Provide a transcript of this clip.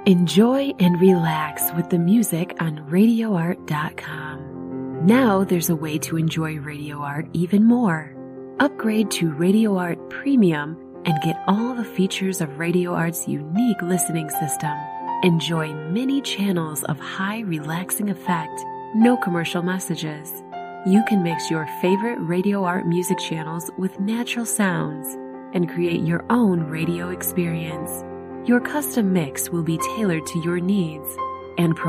Enjoy and relax with the music on RadioArt.com. Now there's a way to enjoy Radio Art even more. Upgrade to Radio Art Premium and get all the features of Radio Art's unique listening system. Enjoy many channels of high relaxing effect, no commercial messages. You can mix your favorite Radio Art music channels with natural sounds and create your own radio experience. Your custom mix will be tailored to your needs and